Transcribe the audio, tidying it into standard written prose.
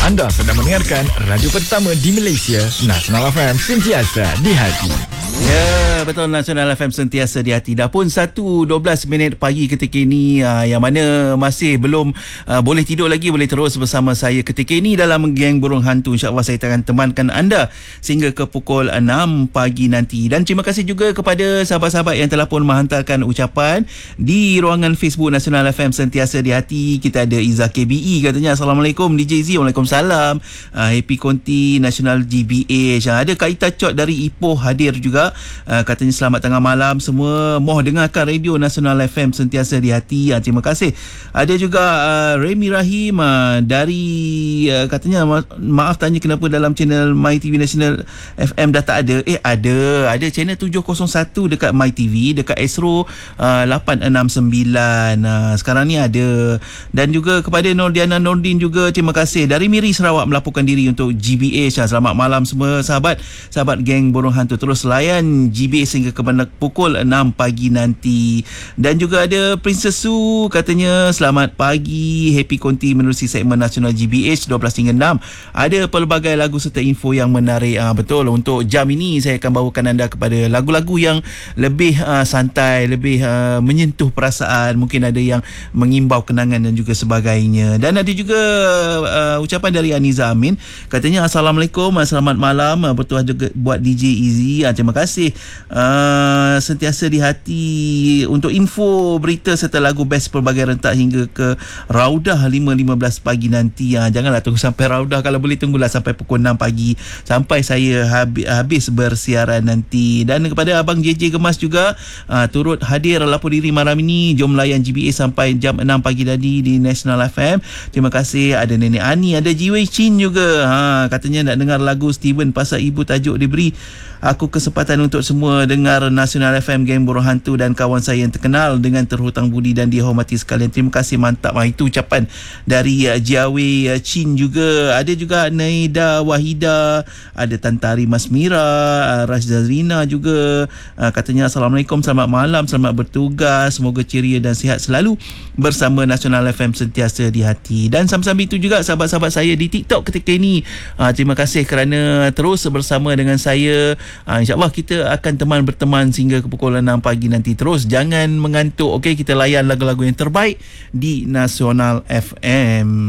Anda sedang mendengarkan radio pertama di Malaysia, Nasional FM, sentiasa di hati. Ya, betul, Nasional FM sentiasa di hati. Dah pun 1:12 minit pagi ketika ini, yang mana masih belum boleh tidur lagi, boleh terus bersama saya ketika ini dalam Geng Burung Hantu. InsyaAllah saya akan temankan anda sehingga ke pukul 6 pagi nanti. Dan terima kasih juga kepada sahabat-sahabat yang telah pun menghantarkan ucapan di ruangan Facebook Nasional FM sentiasa di hati. Kita ada Izzah KBE katanya, Assalamualaikum DJ Z. Waalaikumsalam. Happy Konti Nasional GBH. Ada Kak Ita Chot dari Ipoh hadir juga. Katanya selamat tengah malam semua, moh dengarkan radio Nasional FM sentiasa di hati. Terima kasih. Ada juga Remy Rahim dari katanya maaf tanya kenapa dalam channel My TV National FM dah tak ada. Ada channel 701 dekat My TV, dekat Astro 869. Sekarang ni ada. Dan juga kepada Nordiana Nordin juga terima kasih dari Miri Sarawak melaporkan diri untuk GBH. Selamat malam semua sahabat Geng Burung Hantu, terus layan GBH sehingga ke pukul 6 pagi nanti. Dan juga ada Princess Su katanya selamat pagi, happy konti menerusi segmen Nasional GBH 12 hingga 6. Ada pelbagai lagu serta info yang menarik. Betul, untuk jam ini saya akan bawakan anda kepada lagu-lagu yang lebih santai, lebih menyentuh perasaan, mungkin ada yang mengimbau kenangan dan juga sebagainya. Dan ada juga ucapan dari Aniza Amin katanya Assalamualaikum, selamat malam, bertuah juga buat DJ Easy. Terima kasih sentiasa di hati untuk info, berita serta lagu best pelbagai rentak hingga ke Raudah 5.15 pagi nanti. Janganlah tunggu sampai Raudah, kalau boleh tunggulah sampai pukul 6 pagi sampai saya habis bersiaran nanti. Dan kepada Abang JJ Gemas juga turut hadir lapor diri malam ini. Jom layan GBA sampai jam 6 pagi tadi di National FM. Terima kasih. Ada Nenek Ani, ada Jiwei Chin juga. Katanya nak dengar lagu Steven pasal ibu, tajuk diberi aku kesempatan untuk semua dengar Nasional FM Geng Burung Hantu dan kawan saya yang terkenal dengan terhutang budi dan dihormati sekalian. Terima kasih, mantap. Itu ucapan dari Jiawei Chin juga. Ada juga Naida Wahida, ada Tantari Masmira, Rashida Zrina juga. Katanya Assalamualaikum, selamat malam, selamat bertugas, semoga ceria dan sihat selalu bersama Nasional FM sentiasa di hati. Dan sambil-sambil itu juga sahabat-sahabat saya di TikTok ketika ini, terima kasih kerana terus bersama dengan saya. InsyaAllah kita akan berteman sehingga ke pukul 6 pagi nanti. Terus jangan mengantuk, okey? Kita layan lagu-lagu yang terbaik di Nasional FM.